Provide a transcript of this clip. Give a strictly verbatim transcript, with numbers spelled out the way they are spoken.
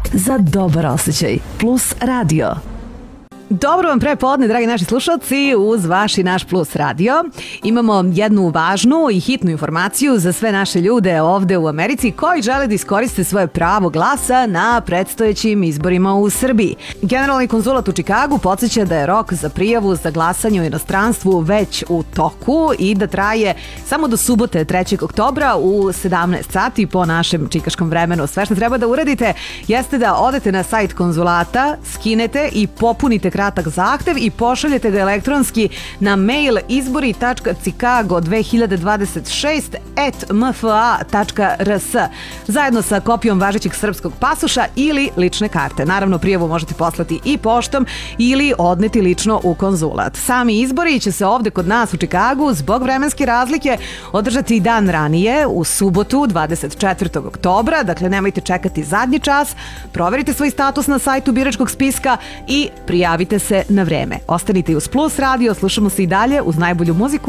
za dobar osjećaj. Plus radio. Dobro vam prepodne, dragi naši slušalci, uz vaš i naš Plus radio. Imamo jednu važnu i hitnu informaciju za sve naše ljude ovde u Americi koji žele da iskoriste svoje pravo glasa na predstojećim izborima u Srbiji. Generalni konzulat u Čikagu podsjeća da je rok za prijavu za glasanje u inostranstvu već u toku i da traje samo do subote trećeg oktobra u sedamnaest sati po našem čikaškom vremenu. Sve što treba da uradite jeste da odete na sajt konzulata, skinete i popunite kratak zahtev i pošaljete ga elektronski na mail izbori tačka chicago dve hiljade dvadeset šest at m f a tačka r s zajedno sa kopijom važećeg srpskog pasoša ili lične karte. Naravno, prijavu možete poslati i poštom ili odneti lično u konzulat. Sami izbori će se ovde kod nas u Čikagu zbog vremenske razlike održati dan ranije, u subotu dvadeset četvrtog oktobra, dakle nemojte čekati zadnji čas, proverite svoj status na sajtu biračkog spiska i prijavite se na vreme. Ostanite uz Plus radio, slušamo se i dalje uz najbolju muziku.